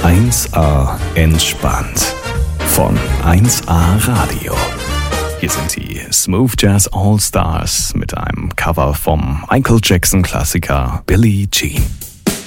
1A entspannt von 1A Radio. Hier sind die Smooth Jazz All Stars mit einem Cover vom Michael Jackson Klassiker Billie Jean.